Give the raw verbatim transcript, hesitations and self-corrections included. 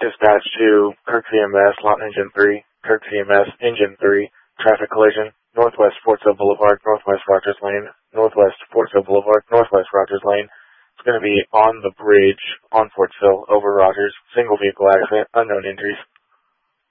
Dispatch to Kirk V M S, Lot Engine three, Kirk V M S, Engine three, traffic collision, Northwest Fortsville Boulevard, Northwest Rogers Lane, Northwest Fortsville Boulevard, Northwest Rogers Lane. It's going to be on the bridge on Fortsville over Rogers, single vehicle accident, unknown injuries.